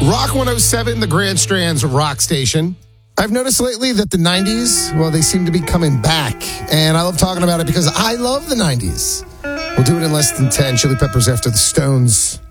Rock 107, the Grand Strand's rock station. I've noticed lately that the 90s, well, they seem to be coming back. And I love talking about it because I love the 90s. We'll do it in less than 10. Chili Peppers after the Stones.